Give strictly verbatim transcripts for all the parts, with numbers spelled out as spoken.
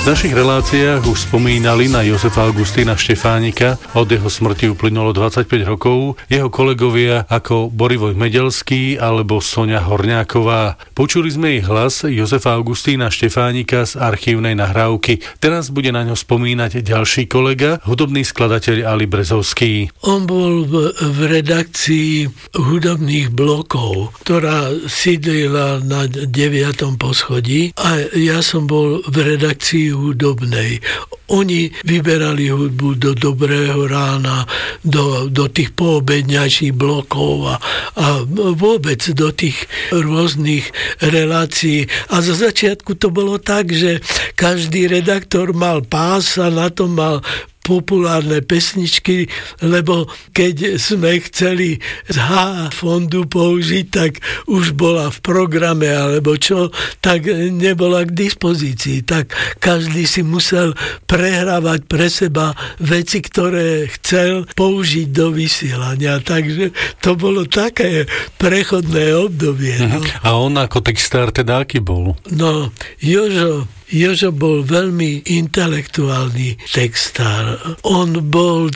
našich reláciách už spomínali na Jozefa Augustína Štefánika. Od jeho smrti uplynulo dvadsaťpäť rokov. Jeho kolegovia ako Borivoj Medelský alebo Soňa Horňáková. Počuli sme ich hlas Jozefa Augustína Štefánika z archívnej nahrávky. Teraz bude na ňo spomínať ďalší kolega, hudobný skladateľ Ali Brezovský. On bol v, v redakcii hudobných blokov, ktorá sídlila na deviatom poschodí, a ja som bol v redakcii hudobnej. Oni vyberali hudbu do Dobrého rána, do, do tých poobedňajších blokov a, a vôbec do tých rôznych relácií. A za začiatku to bolo tak, že každý redaktor mal pás a na tom mal populárne pesničky, lebo keď sme chceli z H-fondu použiť, tak už bola v programe, alebo čo, tak nebola k dispozícii. Tak každý si musel prehrávať pre seba veci, ktoré chcel použiť do vysielania. Takže to bolo také prechodné obdobie. No. A on ako textár teda aký bol? No, Jožo Jožo bol veľmi intelektuálny textár. On bol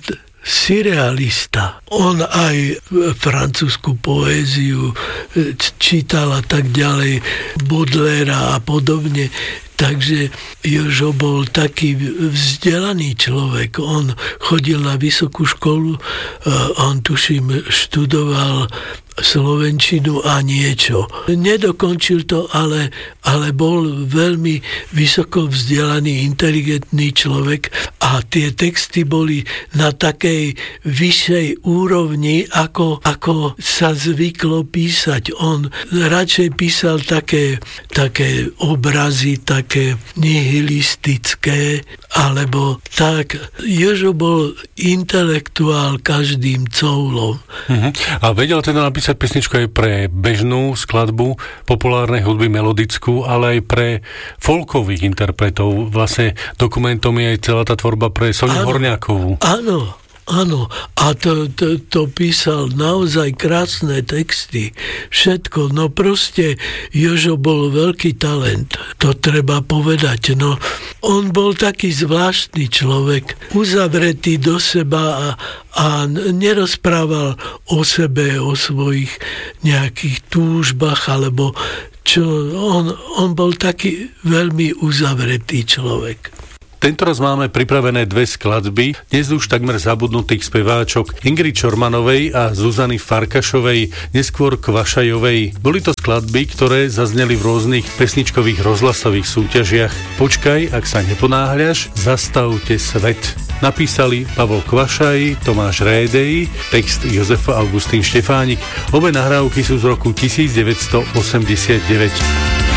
surrealista. On aj francúzsku poéziu čítal a tak ďalej, Baudelaire a podobne. Takže Jožo bol taký vzdelaný človek. On chodil na vysokú školu, on tuším študoval slovenčinu a niečo. Nedokončil to, ale, ale bol veľmi vysoko vzdelaný, inteligentný človek a tie texty boli na takej vyššej úrovni, ako, ako sa zvyklo písať. On radšej písal také, také obrazy, také nihilistické, alebo tak. Jožo bol intelektuál každým coulom. Uh-huh. A vedel teda napísať pesničku aj pre bežnú skladbu, populárnej hudby, melodickú, ale aj pre folkových interpretov. Vlastne dokumentom je aj celá tá tvorba pre Soňu Horňákovú. Áno. Áno, a to, to, to písal naozaj krásne texty, všetko, no proste Jožo bol veľký talent, to treba povedať, no on bol taký zvláštny človek, uzavretý do seba a, a nerozprával o sebe, o svojich nejakých túžbách, alebo čo, on, on bol taký veľmi uzavretý človek. Tentoraz máme pripravené dve skladby, dnes už takmer zabudnutých speváčok Ingrid Čormanovej a Zuzany Farkašovej, neskôr Kvašajovej. Boli to skladby, ktoré zazneli v rôznych pesničkových rozhlasových súťažiach. Počkaj, ak sa neponáhľaš, zastavte svet. Napísali Pavol Kvašaj, Tomáš Rédej, text Jozef Augustín Štefánik. Obe nahrávky sú z roku devätnásť osemdesiatdeväť.